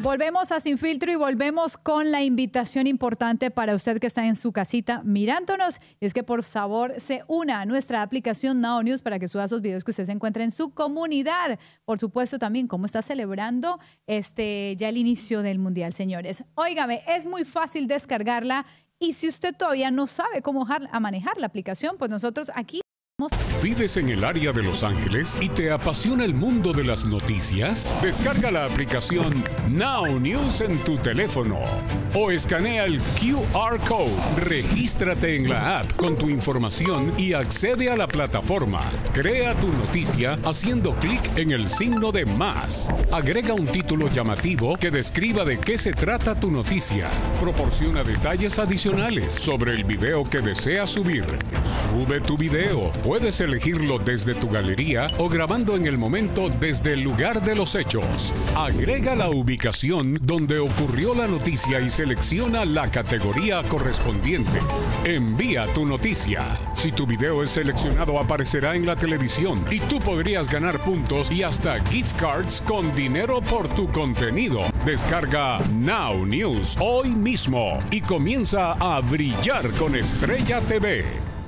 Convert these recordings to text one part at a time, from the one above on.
Volvemos a Sin Filtro y volvemos con la invitación importante para usted que está en su casita mirándonos. Y es que por favor se una a nuestra aplicación Now News para que suba esos videos que usted se encuentra en su comunidad. Por supuesto también cómo está celebrando ya el inicio del Mundial, señores. Óigame, es muy fácil descargarla y si usted todavía no sabe cómo manejar la aplicación, pues nosotros aquí... ¿Vives en el área de Los Ángeles y te apasiona el mundo de las noticias? Descarga la aplicación Now News en tu teléfono o escanea el QR Code. Regístrate en la app con tu información y accede a la plataforma. Crea tu noticia haciendo clic en el signo de más. Agrega un título llamativo que describa de qué se trata tu noticia. Proporciona detalles adicionales sobre el video que deseas subir. Sube tu video. Puedes elegirlo desde tu galería o grabando en el momento desde el lugar de los hechos. Agrega la ubicación donde ocurrió la noticia y selecciona la categoría correspondiente. Envía tu noticia. Si tu video es seleccionado, aparecerá en la televisión y tú podrías ganar puntos y hasta gift cards con dinero por tu contenido. Descarga Now News hoy mismo y comienza a brillar con Estrella TV.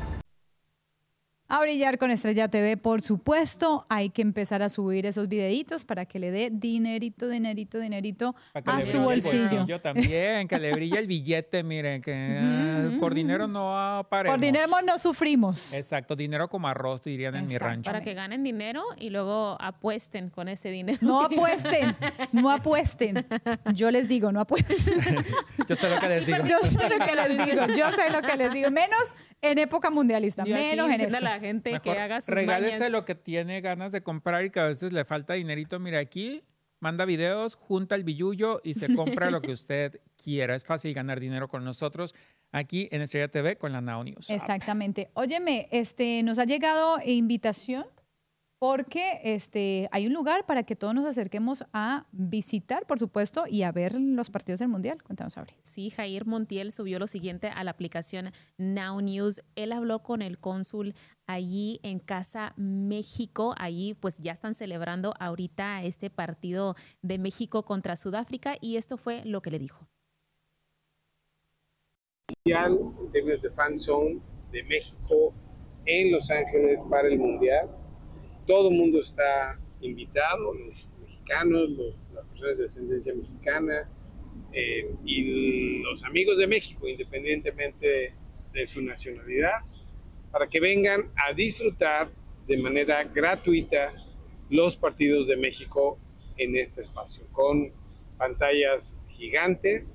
A brillar con Estrella TV, por supuesto. Hay que empezar a subir esos videitos para que le dé dinerito a su bolsillo. También, que le brille el billete, miren, que por dinero no aparemos. Por dinero no sufrimos. Exacto, dinero como arroz, dirían en mi rancho. Para que ganen dinero y luego apuesten con ese dinero. No apuesten, no apuesten. Yo les digo, no apuesten. Yo sé lo que les digo. Yo sé lo que les digo. Menos en época mundialista, menos en eso. Gente mejor que haga sus regálese mañas. lo que tiene ganas de comprar y que a veces le falta dinerito. Mira, aquí manda videos, junta el billullo y se compra lo que usted quiera. Es fácil ganar dinero con nosotros aquí en Estrella TV con la Now News. Exactamente. Óyeme, nos ha llegado invitación porque hay un lugar para que todos nos acerquemos a visitar, por supuesto, y a ver los partidos del Mundial. Cuéntanos, Auri. Sí, Jair Montiel subió lo siguiente a la aplicación Now News. Él habló con el cónsul allí en Casa México. Allí pues ya están celebrando ahorita este partido de México contra Sudáfrica y esto fue lo que le dijo. En términos de fan zone de México en Los Ángeles para el Mundial. Todo el mundo está invitado, los mexicanos, las personas de ascendencia mexicana y los amigos de México, independientemente de su nacionalidad, para que vengan a disfrutar de manera gratuita los partidos de México en este espacio, con pantallas gigantes.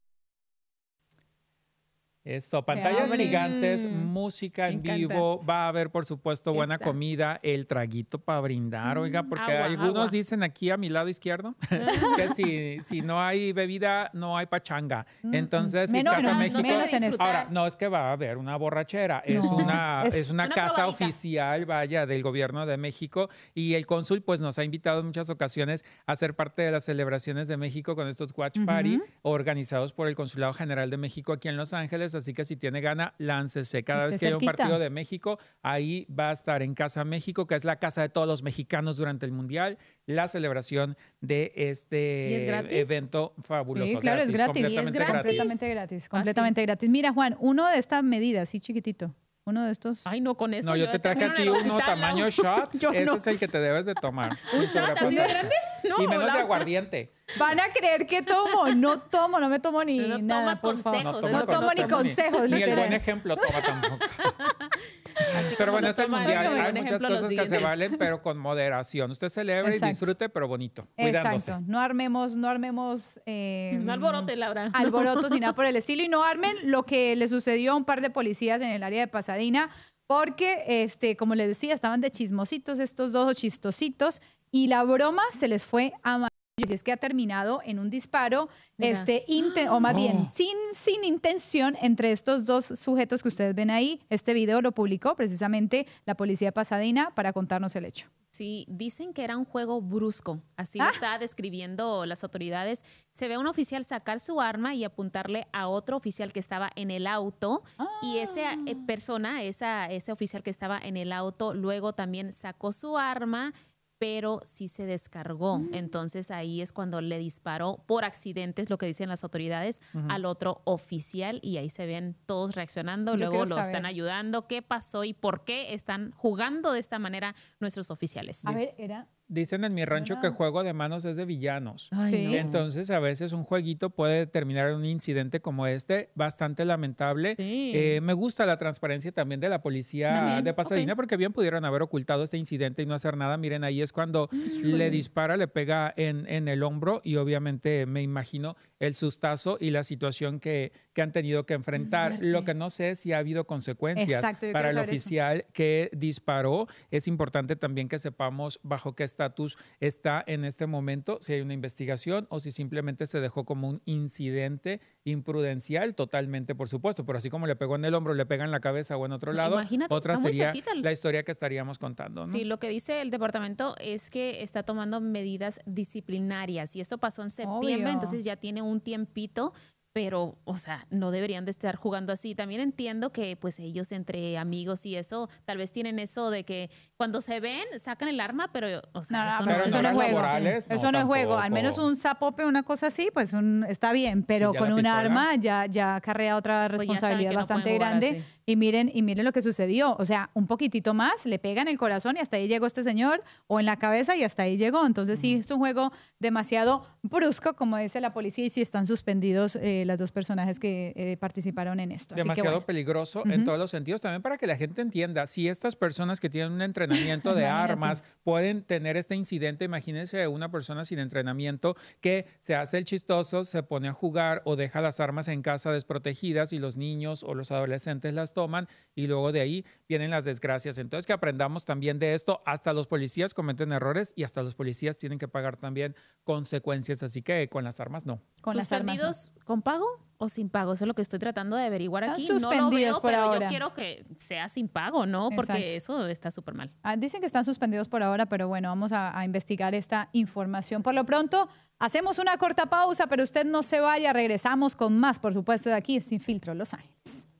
Eso, pantallas gigantes, música en vivo, va a haber por supuesto buena comida, el traguito para brindar, oiga, porque algunos dicen aquí a mi lado izquierdo que si no hay bebida, no hay pachanga. Entonces, en Casa México, ahora, no es que va a haber una borrachera, es una casa oficial, vaya, del gobierno de México y el cónsul pues nos ha invitado en muchas ocasiones a ser parte de las celebraciones de México con estos Watch Party organizados por el Consulado General de México aquí en Los Ángeles. Así que si tiene gana, láncese. Cada vez que haya un partido de México, ahí va a estar en Casa México, que es la casa de todos los mexicanos durante el Mundial, la celebración de este evento fabuloso. Sí, claro, es gratis. Completamente gratis. Mira, Juan, uno de estas medidas, así chiquitito. Uno de estos. Ay, no, con eso. No, yo te traje a ti uno tamaño shot. Ese es el que te debes de tomar. ¿Un shot así de grande? No, y menos de aguardiente. Van a creer que tomo. No me tomo ni nada, por favor. No tomo ni consejos. Ni el buen ejemplo toma tampoco. Pero bueno, es el Mundial. Hay muchas cosas que se valen, pero con moderación. Usted celebre y disfrute, pero bonito. Cuidándose. Exacto. No armemos no alborote, Laura. Alborotos ni nada por el estilo. Y no armen lo que le sucedió a un par de policías en el área de Pasadena, porque, como les decía, estaban de chismositos estos dos chistositos y la broma se les fue a y es que ha terminado en un disparo, o más bien sin intención entre estos dos sujetos que ustedes ven ahí. Este video lo publicó precisamente la policía de Pasadena para contarnos el hecho. Sí, dicen que era un juego brusco, así lo está describiendo las autoridades. Se ve a un oficial sacar su arma y apuntarle a otro oficial que estaba en el auto y esa persona, ese oficial que estaba en el auto, luego también sacó su arma pero sí se descargó. Entonces ahí es cuando le disparó por accidentes, lo que dicen las autoridades, al otro oficial, y ahí se ven todos reaccionando, luego lo están ayudando. ¿Qué pasó y por qué están jugando de esta manera nuestros oficiales? A ver, era... Dicen en mi rancho que juego de manos es de villanos. Ay, sí. no. Entonces, a veces un jueguito puede terminar en un incidente como este, bastante lamentable. Sí. Me gusta la transparencia también de la policía También, de Pasadena, ok. porque bien pudieron haber ocultado este incidente y no hacer nada. Miren, ahí es cuando le dispara, le pega en el hombro, y obviamente me imagino el sustazo y la situación que han tenido que enfrentar. Fuerte. Lo que no sé es si ha habido consecuencias Exacto, yo para el quiero saber oficial que disparó. Es importante también que sepamos bajo qué estatus está en este momento, si hay una investigación o si simplemente se dejó como un incidente imprudencial, totalmente, por supuesto, pero así como le pegó en el hombro, le pega en la cabeza o en otro lado, Imagínate, otra está muy sería cerquita. la historia que estaríamos contando, ¿no? Sí, lo que dice el departamento es que está tomando medidas disciplinarias y esto pasó en septiembre, Obvio. entonces ya tiene un tiempito, pero, o sea, no deberían de estar jugando así. También entiendo que pues ellos entre amigos y eso, tal vez tienen eso de que cuando se ven, sacan el arma, pero, o sea, No, eso pero no eso no es juego. laborales, Eso no es juego. Al tampoco. menos un zapope, una cosa así, pues está bien, pero ¿Y ya con la un pistola? arma ya acarrea otra Pues ya saben responsabilidad que no bastante pueden jugar grande. así. Y miren lo que sucedió. O sea, un poquitito más, le pega en el corazón y hasta ahí llegó este señor, o en la cabeza y hasta ahí llegó. Entonces sí, es un juego demasiado brusco, como dice la policía, y sí están suspendidos las dos personajes que participaron en esto. Así que Demasiado bueno. peligroso en todos los sentidos. También para que la gente entienda, si estas personas que tienen un entrenamiento de Imagínate. armas pueden tener este incidente, imagínense una persona sin entrenamiento que se hace el chistoso, se pone a jugar o deja las armas en casa desprotegidas y los niños o los adolescentes las toman, y luego de ahí vienen las desgracias. Entonces, que aprendamos también de esto. Hasta los policías cometen errores y hasta los policías tienen que pagar también consecuencias. Así que con las armas no. Con las armas. No. ¿Suspendidos con pago o sin pago? Eso es lo que estoy tratando de averiguar Están aquí. No lo suspendidos veo, por pero ahora. yo quiero que sea sin pago, ¿no? Porque Exacto. eso está súper mal. Dicen que están suspendidos por ahora, pero bueno, vamos a investigar esta información. Por lo pronto, hacemos una corta pausa, pero usted no se vaya, regresamos con más, por supuesto, de aquí, Sin Filtro, Los Ángeles.